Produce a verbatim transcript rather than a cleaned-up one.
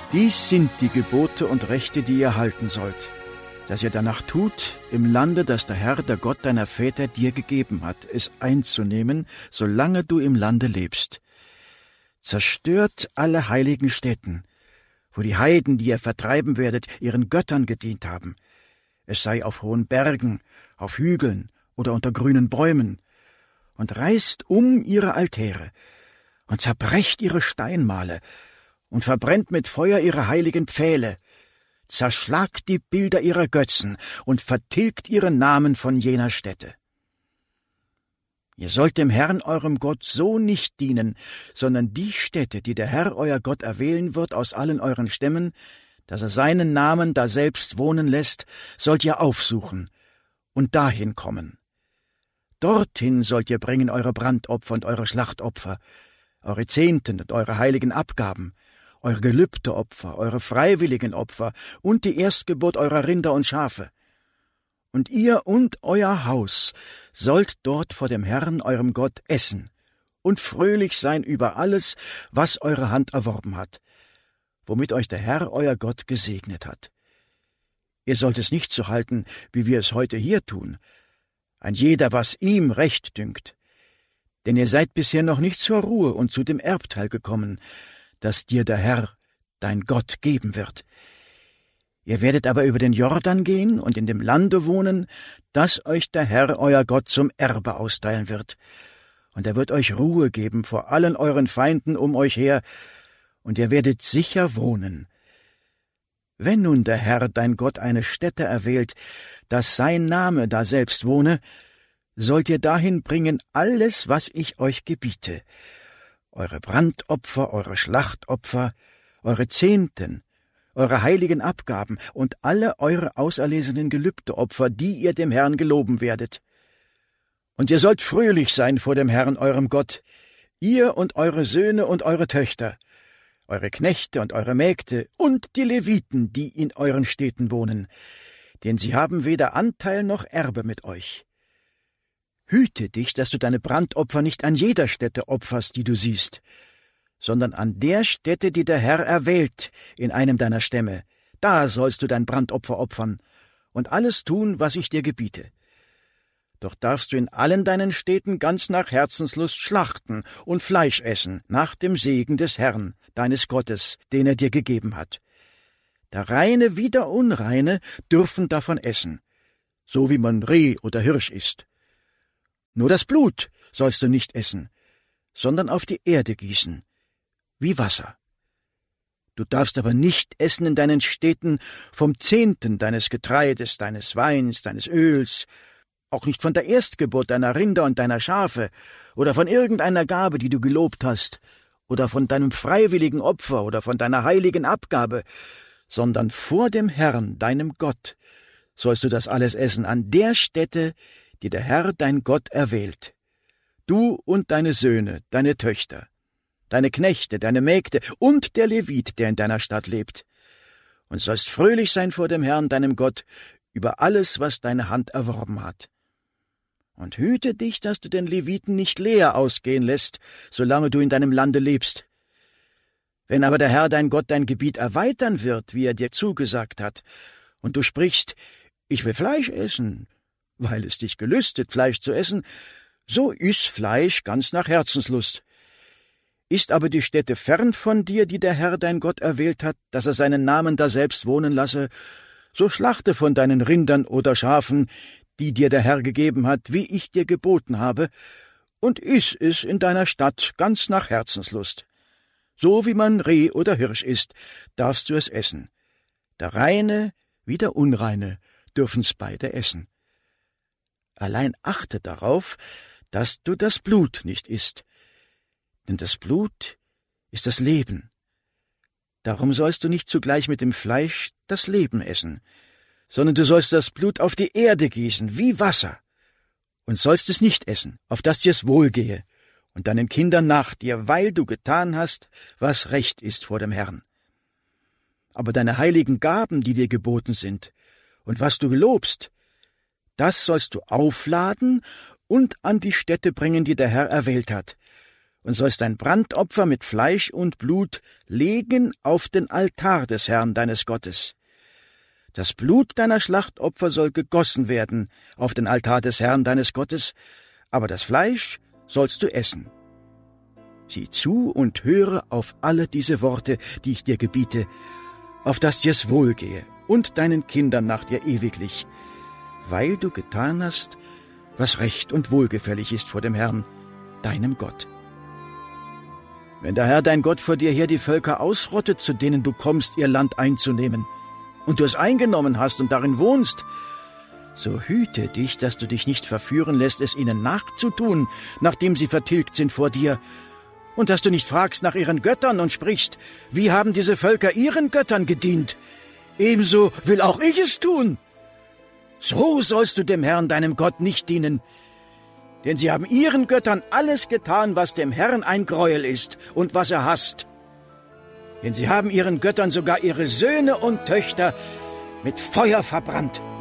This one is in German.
Dies sind die Gebote und Rechte, die ihr halten sollt, dass ihr danach tut, im Lande, das der Herr, der Gott deiner Väter dir gegeben hat, es einzunehmen, solange du im Lande lebst. Zerstört alle heiligen Stätten, wo die Heiden, die ihr vertreiben werdet, ihren Göttern gedient haben. Es sei auf hohen Bergen, auf Hügeln oder unter grünen Bäumen, und reißt um ihre Altäre und zerbrecht ihre Steinmale und verbrennt mit Feuer ihre heiligen Pfähle, zerschlagt die Bilder ihrer Götzen und vertilgt ihre Namen von jener Stätte. Ihr sollt dem Herrn eurem Gott so nicht dienen, sondern die Stätte, die der Herr euer Gott erwählen wird aus allen euren Stämmen, dass er seinen Namen daselbst wohnen lässt, sollt ihr aufsuchen und dahin kommen. Dorthin sollt ihr bringen eure Brandopfer und eure Schlachtopfer, eure Zehnten und eure heiligen Abgaben, eure Gelübdeopfer, eure freiwilligen Opfer und die Erstgeburt eurer Rinder und Schafe. Und ihr und euer Haus sollt dort vor dem Herrn, eurem Gott, essen und fröhlich sein über alles, was eure Hand erworben hat, womit euch der Herr, euer Gott, gesegnet hat. Ihr sollt es nicht so halten, wie wir es heute hier tun, ein jeder, was ihm recht dünkt. Denn ihr seid bisher noch nicht zur Ruhe und zu dem Erbteil gekommen, das dir der Herr, dein Gott, geben wird. Ihr werdet aber über den Jordan gehen und in dem Lande wohnen, das euch der Herr, euer Gott, zum Erbe austeilen wird. Und er wird euch Ruhe geben vor allen euren Feinden um euch her, und ihr werdet sicher wohnen. Wenn nun der Herr, dein Gott, eine Stätte erwählt, dass sein Name daselbst wohne, sollt ihr dahin bringen alles, was ich euch gebiete, eure Brandopfer, eure Schlachtopfer, eure Zehnten, eure heiligen Abgaben und alle eure auserlesenen Gelübdeopfer, die ihr dem Herrn geloben werdet. Und ihr sollt fröhlich sein vor dem Herrn, eurem Gott, ihr und eure Söhne und eure Töchter, eure Knechte und eure Mägde und die Leviten, die in euren Städten wohnen, denn sie haben weder Anteil noch Erbe mit euch. Hüte dich, dass du deine Brandopfer nicht an jeder Stätte opferst, die du siehst, sondern an der Stätte, die der Herr erwählt, in einem deiner Stämme. Da sollst du dein Brandopfer opfern und alles tun, was ich dir gebiete. Doch darfst du in allen deinen Städten ganz nach Herzenslust schlachten und Fleisch essen, nach dem Segen des Herrn, deines Gottes, den er dir gegeben hat. Der Reine wie der Unreine dürfen davon essen, so wie man Reh oder Hirsch isst. Nur das Blut sollst du nicht essen, sondern auf die Erde gießen, wie Wasser. Du darfst aber nicht essen in deinen Städten vom Zehnten deines Getreides, deines Weins, deines Öls, auch nicht von der Erstgeburt deiner Rinder und deiner Schafe oder von irgendeiner Gabe, die du gelobt hast, oder von deinem freiwilligen Opfer oder von deiner heiligen Abgabe, sondern vor dem Herrn, deinem Gott, sollst du das alles essen an der Stätte, die der Herr, dein Gott, erwählt. Du und deine Söhne, deine Töchter, deine Knechte, deine Mägde und der Levit, der in deiner Stadt lebt. Und sollst fröhlich sein vor dem Herrn, deinem Gott, über alles, was deine Hand erworben hat. Und hüte dich, dass du den Leviten nicht leer ausgehen lässt, solange du in deinem Lande lebst. Wenn aber der Herr, dein Gott, dein Gebiet erweitern wird, wie er dir zugesagt hat, und du sprichst, ich will Fleisch essen, weil es dich gelüstet, Fleisch zu essen, so iss Fleisch ganz nach Herzenslust. Ist aber die Stätte fern von dir, die der Herr, dein Gott, erwählt hat, dass er seinen Namen daselbst wohnen lasse, so schlachte von deinen Rindern oder Schafen, die dir der Herr gegeben hat, wie ich dir geboten habe, und iss es in deiner Stadt ganz nach Herzenslust. So wie man Reh oder Hirsch isst, darfst du es essen. Der Reine wie der Unreine dürfen's beide essen. Allein achte darauf, dass du das Blut nicht isst, denn das Blut ist das Leben. Darum sollst du nicht zugleich mit dem Fleisch das Leben essen, sondern du sollst das Blut auf die Erde gießen, wie Wasser, und sollst es nicht essen, auf dass dir's wohlgehe, und deinen Kindern nach dir, weil du getan hast, was recht ist vor dem Herrn. Aber deine heiligen Gaben, die dir geboten sind, und was du gelobst, das sollst du aufladen und an die Stätte bringen, die der Herr erwählt hat, und sollst ein Brandopfer mit Fleisch und Blut legen auf den Altar des Herrn deines Gottes. Das Blut deiner Schlachtopfer soll gegossen werden auf den Altar des Herrn deines Gottes, aber das Fleisch sollst du essen. Sieh zu und höre auf alle diese Worte, die ich dir gebiete, auf dass dir's wohlgehe und deinen Kindern nach dir ewiglich, weil du getan hast, was recht und wohlgefällig ist vor dem Herrn, deinem Gott. Wenn der Herr dein Gott vor dir her die Völker ausrottet, zu denen du kommst, ihr Land einzunehmen, und du es eingenommen hast und darin wohnst, so hüte dich, dass du dich nicht verführen lässt, es ihnen nachzutun, nachdem sie vertilgt sind vor dir, und dass du nicht fragst nach ihren Göttern und sprichst, wie haben diese Völker ihren Göttern gedient? Ebenso will auch ich es tun. So sollst du dem Herrn, deinem Gott, nicht dienen, denn sie haben ihren Göttern alles getan, was dem Herrn ein Greuel ist und was er hasst. Denn sie haben ihren Göttern sogar ihre Söhne und Töchter mit Feuer verbrannt.